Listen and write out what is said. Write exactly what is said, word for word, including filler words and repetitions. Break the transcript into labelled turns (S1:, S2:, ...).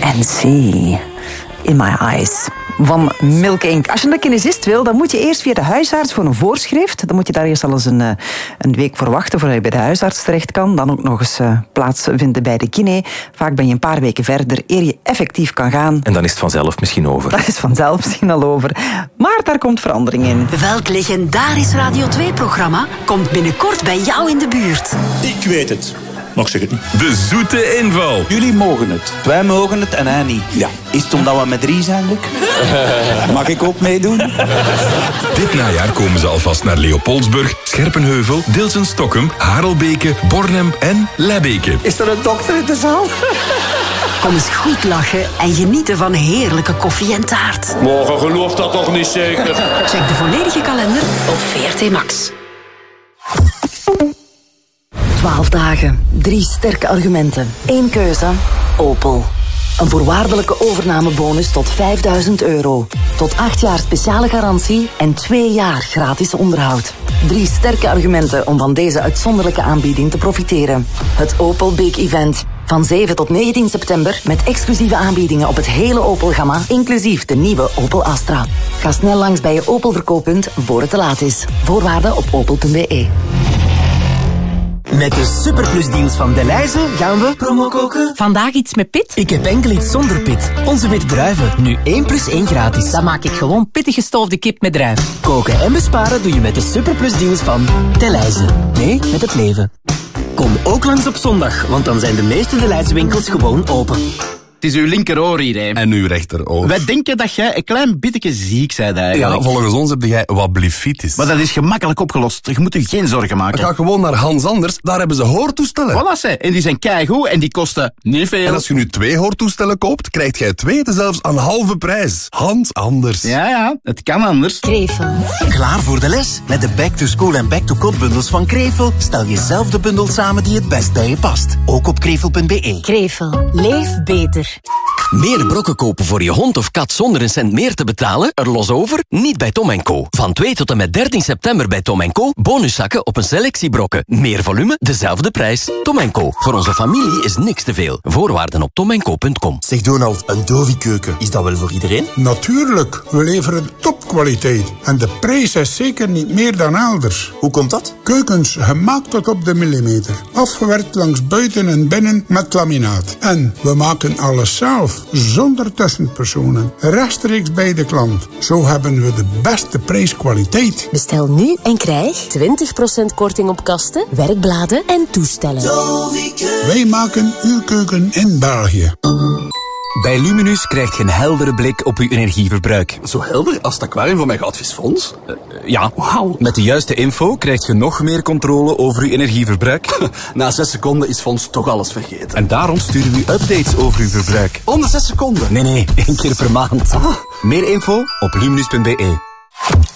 S1: and see in my eyes. Van Milk Incorporated. Als je een kinesist wil, dan moet je eerst via de huisarts voor een voorschrift. Dan moet je daar eerst al eens een, een week voor wachten voordat je bij de huisarts terecht kan. Dan ook nog eens uh, plaats vinden bij de kine. Vaak ben je een paar weken verder eer je effectief kan gaan.
S2: En dan is het vanzelf misschien over.
S1: Dat is vanzelf misschien al over. Maar daar komt verandering in.
S3: Welk legendarisch Radio twee-programma komt binnenkort bij jou in de buurt?
S4: Ik weet het. Nog zeg het niet.
S5: De zoete inval.
S6: Jullie mogen het. Wij mogen het en hij niet.
S4: Ja.
S6: Is het omdat we met drie zijn, Luc? Mag ik ook meedoen?
S5: Dit najaar komen ze alvast naar Leopoldsburg, Scherpenheuvel, Dilsen-Stokkem, Harelbeke, Bornem en Lebbeke.
S6: Is er een dokter in de zaal?
S3: Kom eens goed lachen en genieten van heerlijke koffie en taart.
S7: Morgen gelooft dat toch niet zeker?
S3: Check de volledige kalender op V R T Max. twaalf dagen, drie sterke argumenten, één keuze, Opel. Een voorwaardelijke overnamebonus tot vijfduizend euro. Tot acht jaar speciale garantie en twee jaar gratis onderhoud. Drie sterke argumenten om van deze uitzonderlijke aanbieding te profiteren. Het Opel Big Event. Van zeven tot negentien september met exclusieve aanbiedingen op het hele Opel-gamma, inclusief de nieuwe Opel Astra. Ga snel langs bij je Opel-verkooppunt voor het te laat is. Voorwaarden op opel punt b e.
S8: Met de superplusdeals van Delhaize gaan we promo koken.
S9: Vandaag iets met pit?
S8: Ik heb enkel iets zonder pit. Onze witte druiven, nu één plus één gratis.
S9: Dan maak ik gewoon pittig gestoofde kip met druif.
S8: Koken en besparen doe je met de superplusdeals van Delhaize. Nee, met het leven. Kom ook langs op zondag, want dan zijn de meeste Delhaize winkels gewoon open.
S10: Het is uw linkeroor hier, hè.
S11: En uw rechteroor.
S10: Wij denken dat jij een klein beetje ziek bent eigenlijk.
S11: Ja, volgens ons heb jij wat blifitis.
S10: Maar dat is gemakkelijk opgelost. Je moet je geen zorgen maken.
S11: Ga gewoon naar Hans Anders, daar hebben ze hoortoestellen.
S10: Voilà, ze. En die zijn keigoed en die kosten niet veel.
S11: En als je nu twee hoortoestellen koopt, krijg jij twee zelfs aan halve prijs. Hans Anders.
S10: Ja, ja, het kan anders.
S3: Krevel.
S8: Klaar voor de les? Met de Back to School en Back to Code bundels van Krevel stel je zelf de bundel samen die het best bij je past. Ook op krevel punt b e.
S3: Krevel. Leef beter.
S12: Meer brokken kopen voor je hond of kat zonder een cent meer te betalen? Er los over? Niet bij Tom en Co. Van twee tot en met dertien september bij Tom en Co. Bonuszakken op een selectie brokken. Meer volume, dezelfde prijs. Tom en Co. Voor onze familie is niks te veel. Voorwaarden op tom en co punt com.
S13: Zeg Donald, een Dovi-keuken, is dat wel voor iedereen?
S14: Natuurlijk, we leveren topkwaliteit. En de prijs is zeker niet meer dan elders.
S13: Hoe komt dat?
S14: Keukens gemaakt tot op de millimeter. Afgewerkt langs buiten en binnen met laminaat. En we maken alles zelf. Zonder tussenpersonen. Rechtstreeks bij de klant. Zo hebben we de beste prijskwaliteit.
S15: Bestel nu en krijg twintig procent korting op kasten, werkbladen en toestellen.
S14: Wij maken uw keuken in België.
S16: Bij Luminus krijg je een heldere blik op uw energieverbruik.
S17: Zo helder als het aquarium van mijn goudvisfonds?
S16: Uh, ja.
S17: Wauw.
S16: Met de juiste info krijg je nog meer controle over uw energieverbruik.
S17: Na zes seconden is Fons toch alles vergeten.
S16: En daarom sturen we u updates over uw verbruik.
S17: Onder zes seconden?
S16: Nee, nee, één keer per maand.
S17: Ah.
S16: Meer info op luminus punt b e.